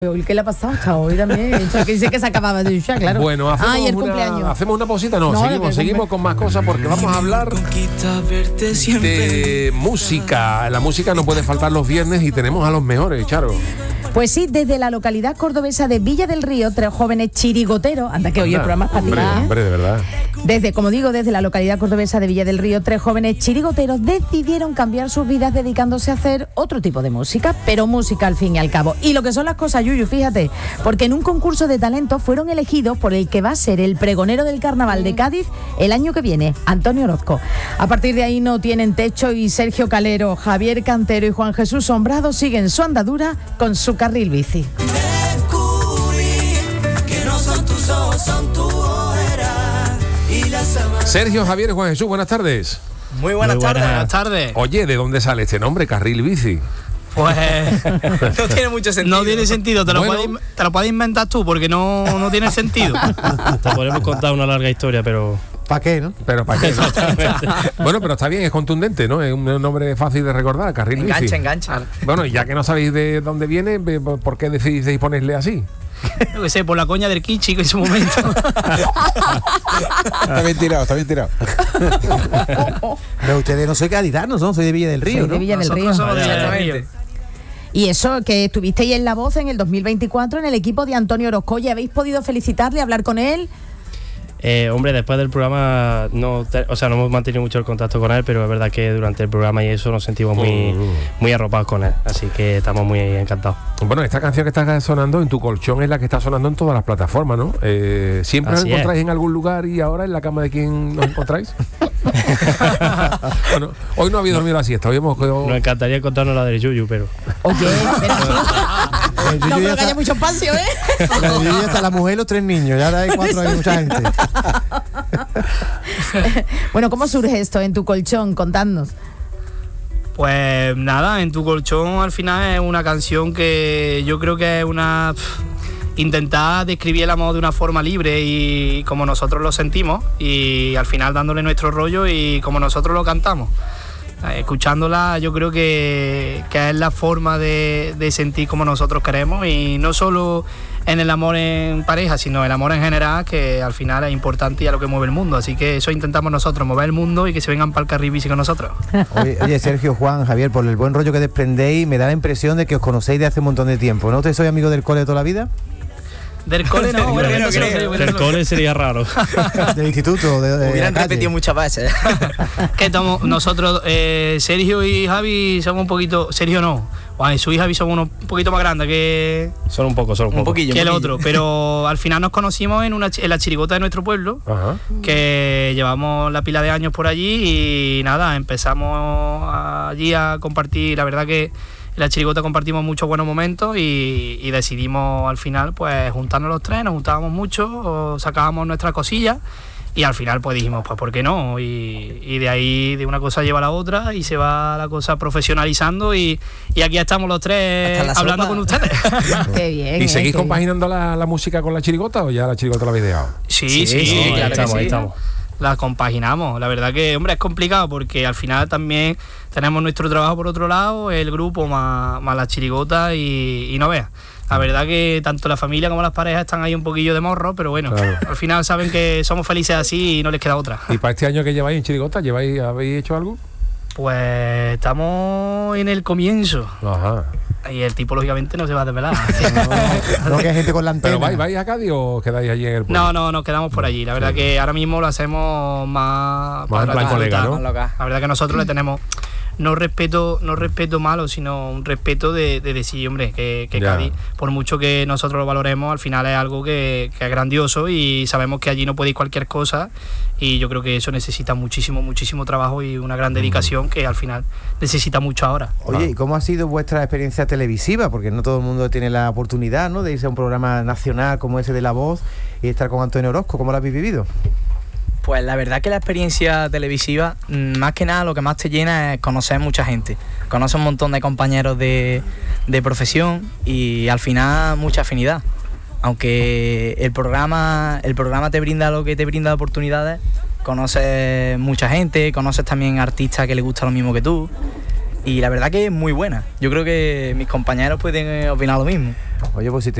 Hoy, ¿qué le ha pasado hasta hoy también? Que dice que se acababa de duchar, claro. Bueno, hacemos una pausita. Seguimos con más cosas porque vamos a hablar de música. La música no puede faltar los viernes y tenemos a los mejores, Charo. Pues sí, desde la localidad cordobesa de Villa del Río, 3 jóvenes chirigoteros, anda que hoy el programa es para ti, Hombre, de verdad. Desde la localidad cordobesa de Villa del Río, 3 jóvenes chirigoteros decidieron cambiar sus vidas dedicándose a hacer otro tipo de música, pero música al fin y al cabo. Y lo que son las cosas, Yuyu, fíjate, porque en un concurso de talentos fueron elegidos por el que va a ser el pregonero del carnaval de Cádiz el año que viene, Antonio Orozco. A partir de ahí no tienen techo y Sergio Calero, Javier Cantero y Juan Jesús Sombrado siguen su andadura con su carril bici. Sergio, Javier y Juan Jesús, buenas tardes. Muy buenas tardes. Oye, ¿de dónde sale este nombre, carril bici? Pues no tiene mucho sentido. No tiene sentido, te lo puedes inventar tú porque no tiene sentido. Te podemos contar una larga historia, pero... ¿Para qué, no? Pero ¿para qué? Bueno, pero está bien, es contundente, ¿no? Es un nombre fácil de recordar, carril bici. Engancha. Bueno, y ya que no sabéis de dónde viene, ¿por qué decidís ponerle así? Yo qué sé, por la coña del Kichi en su momento. Está bien tirado. Pero ustedes no soy gaditanos, ¿no? Soy de Villa del Río, ¿no? De Villa del Río. Somos de Villa del Río. Y eso, que estuvisteis en La Voz en el 2024 en el equipo de Antonio Orozco. ¿Ya habéis podido felicitarle, hablar con él? Hombre, después del programa no hemos mantenido mucho el contacto con él, pero es verdad que durante el programa y eso nos sentimos muy arropados con él, así que estamos muy encantados. Bueno, esta canción que está sonando en Tu Colchón es la que está sonando en todas las plataformas, ¿no? ¿Siempre os encontráis en algún lugar y ahora en la cama de quién nos encontráis? Bueno, hoy no habéis dormido la siesta, nos encantaría contarnos la del Yuyu, pero... Oye, no creo que haya mucho espacio, ¿eh? Ya está la mujer y los 3 niños, ya hay 4, hay mucha gente. Bueno, ¿cómo surge esto en Tu Colchón? Contadnos. Pues nada, en Tu Colchón al final es una canción que yo creo que es intentar describir el amor de una forma libre y como nosotros lo sentimos y al final dándole nuestro rollo y como nosotros lo cantamos. Escuchándola yo creo que es la forma de sentir como nosotros queremos y no solo en el amor en pareja, sino el amor en general, que al final es importante y a lo que mueve el mundo. Así que eso intentamos nosotros, mover el mundo y que se vengan para el carril bici con nosotros. Oye, Sergio, Juan, Javier, por el buen rollo que desprendéis, me da la impresión de que os conocéis de hace un montón de tiempo, ¿no? ¿Ustedes sois amigos del cole de toda la vida? Del cole no, del cole sería raro. Del instituto, hubieran repetido muchas veces. Que nosotros, Sergio y Javi somos un poquito, Sergio no, Juan Jesús y Javi somos un poquito más grandes que... Solo un poco. Que el otro, pero al final nos conocimos en la chirigota de nuestro pueblo. Ajá. Que llevamos la pila de años por allí y nada, empezamos allí a compartir, la verdad que en la chirigota compartimos muchos buenos momentos y decidimos al final pues juntarnos los 3, nos juntábamos mucho, sacábamos nuestras cosillas y al final pues dijimos pues ¿por qué no? Y de ahí de una cosa lleva a la otra y se va la cosa profesionalizando y aquí estamos los 3 hablando con ustedes. Qué bien. ¿Y seguís compaginando la música con la chirigota o ya la chirigota la habéis dejado? Sí, claro, ahí estamos. La compaginamos. La verdad que, hombre, es complicado porque al final también tenemos nuestro trabajo por otro lado, el grupo más la chirigota y no veas. La verdad que tanto la familia como las parejas están ahí un poquillo de morro, pero bueno, claro. Al final saben que somos felices así y no les queda otra. ¿Y para este año que lleváis en chirigota, habéis hecho algo? Pues estamos en el comienzo. Ajá. Y el tipo lógicamente no se va a desvelar. No, que hay gente con la antena. ¿Pero vais a Cádiz o quedáis allí en el pueblo? No, nos quedamos por allí. La verdad que ahora mismo lo hacemos más en plan colega, ¿no? La verdad que nosotros le tenemos no respeto malo, sino un respeto de decir, hombre, que Cádiz, por mucho que nosotros lo valoremos, al final es algo que es grandioso y sabemos que allí no puede ir cualquier cosa y yo creo que eso necesita muchísimo trabajo y una gran dedicación que al final necesita mucho ahora. Oye, ¿y cómo ha sido vuestra experiencia televisiva? Porque no todo el mundo tiene la oportunidad, ¿no?, de irse a un programa nacional como ese de La Voz y estar con Antonio Orozco. ¿Cómo lo habéis vivido? Pues la verdad que la experiencia televisiva, más que nada lo que más te llena es conocer mucha gente. Conoces un montón de compañeros de profesión y al final mucha afinidad. Aunque el programa te brinda lo que te brinda oportunidades, conoces mucha gente, conoces también artistas que les gusta lo mismo que tú y la verdad que es muy buena. Yo creo que mis compañeros pueden opinar lo mismo. Oye, pues si